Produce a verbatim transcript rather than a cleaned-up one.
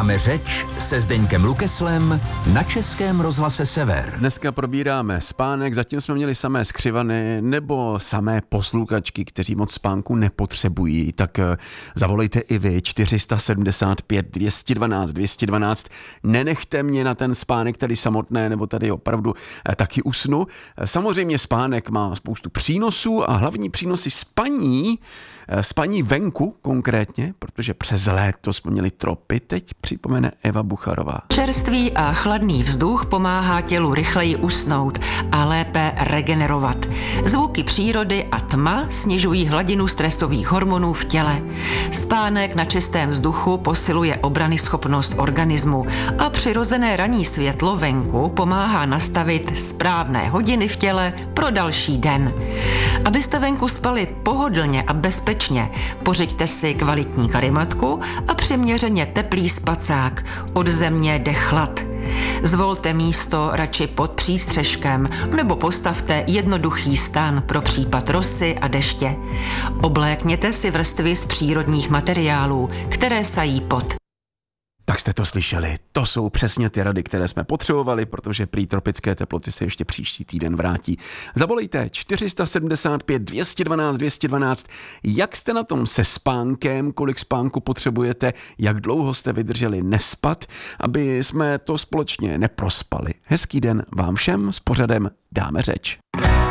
Dáme řeč se Zdeňkem Lukeslem na Českém rozhlase Sever. Dneska probíráme spánek, zatím jsme měli samé skřivany nebo samé posluchačky, kteří moc spánku nepotřebují, tak zavolejte i vy čtyři sedmdesát pět dvě stě dvanáct dvě stě dvanáct. Nenechte mě na ten spánek tady samotné, nebo tady opravdu taky usnu. Samozřejmě spánek má spoustu přínosů a hlavní přínosy spaní, spaní venku konkrétně, protože přes léto jsme měli tropy, teď připomene Eva Bucharová. Čerstvý a chladný vzduch pomáhá tělu rychleji usnout a lépe regenerovat. Zvuky přírody a tma snižují hladinu stresových hormonů v těle. Spánek na čistém vzduchu posiluje obranyschopnost organismu a přirozené ranní světlo venku pomáhá nastavit správné hodiny v těle pro další den. Abyste venku spali pohodlně a bezpečně, pořiďte si kvalitní karimatku a přiměřeně teplý spacák. Od země jde chlad. Zvolte místo radši pod přístřeškem nebo postavte jednoduchý stan pro případ rosy a deště. Oblékněte si vrstvy z přírodních materiálů, které sají pot. Tak jste to slyšeli, to jsou přesně ty rady, které jsme potřebovali, protože prý tropické teploty se ještě příští týden vrátí. Zavolejte čtyři sedmdesát pět dvě stě dvanáct dvě stě dvanáct. Jak jste na tom se spánkem, kolik spánku potřebujete, jak dlouho jste vydrželi nespat, aby jsme to společně neprospali. Hezký den vám všem s pořadem Dáme řeč.